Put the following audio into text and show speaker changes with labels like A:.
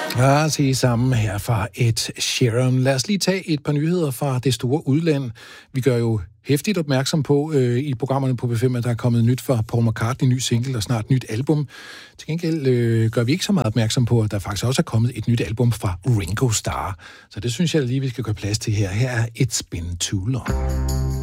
A: Ja, se sammen her fra Ed Sheeran. Lad os lige tage et par nyheder fra det store udland. Vi gør jo hæftigt opmærksom på i programmerne på B5, at der er kommet nyt fra Paul McCartney, ny single og snart nyt album. Til gengæld gør vi ikke så meget opmærksom på, at der faktisk også er kommet et nyt album fra Ringo Starr. Så det synes jeg lige, vi skal gøre plads til her. Her er It's Been Too Long.